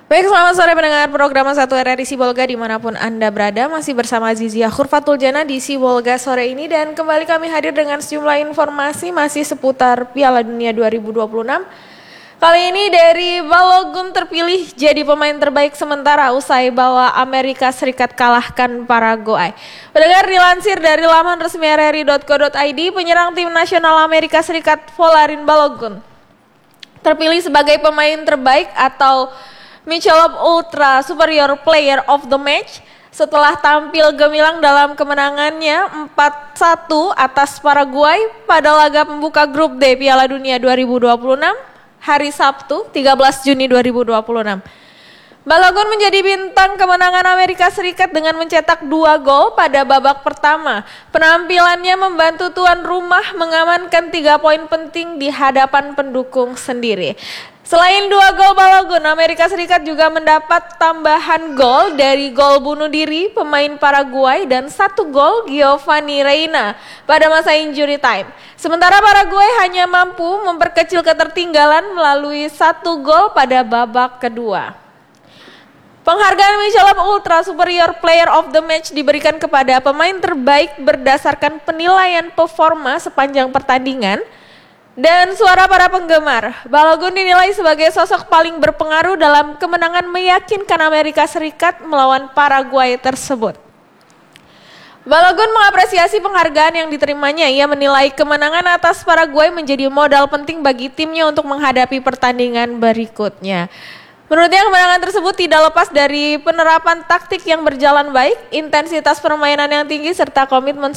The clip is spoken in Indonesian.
Baik, selamat sore pendengar program 1 RRI Sibolga dimanapun Anda berada. Masih bersama Zizia Khurfatul Jana di Sibolga sore ini. Dan kembali kami hadir dengan sejumlah informasi masih seputar Piala Dunia 2026. Kali ini dari Balogun terpilih jadi pemain terbaik sementara usai bawa Amerika Serikat kalahkan Paraguay. Pendengar, dilansir dari laman resmi rri.co.id, penyerang tim nasional Amerika Serikat Folarin Balogun terpilih sebagai pemain terbaik atau Michelob Ultra Superior Player of the Match setelah tampil gemilang dalam kemenangannya 4-1 atas Paraguay pada laga pembuka grup D Piala Dunia 2026 hari Sabtu 13 Juni 2026. Balogun menjadi bintang kemenangan Amerika Serikat dengan mencetak 2 gol pada babak pertama. Penampilannya membantu tuan rumah mengamankan 3 poin penting di hadapan pendukung sendiri. Selain 2 gol Balogun, Amerika Serikat juga mendapat tambahan gol dari gol bunuh diri pemain Paraguay dan 1 gol Giovanni Reina pada masa injury time. Sementara Paraguay hanya mampu memperkecil ketertinggalan melalui 1 gol pada babak kedua. Penghargaan Michelob Ultra Superior Player of the Match diberikan kepada pemain terbaik berdasarkan penilaian performa sepanjang pertandingan dan suara para penggemar. Balogun dinilai sebagai sosok paling berpengaruh dalam kemenangan meyakinkan Amerika Serikat melawan Paraguay tersebut. Balogun mengapresiasi penghargaan yang diterimanya. Ia menilai kemenangan atas Paraguay menjadi modal penting bagi timnya untuk menghadapi pertandingan berikutnya. Menurutnya kemenangan tersebut tidak lepas dari penerapan taktik yang berjalan baik, intensitas permainan yang tinggi serta komitmen